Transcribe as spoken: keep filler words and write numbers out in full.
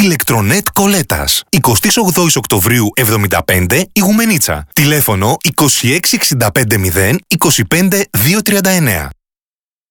Ηλεκτρονέτ Κολέτας. εικοστή όγδοη Οκτωβρίου εβδομήντα πέντε, Ιγουμενίτσα. Τηλέφωνο είκοσι έξι εξήντα πέντε μηδέν είκοσι πέντε διακόσια τριάντα εννέα.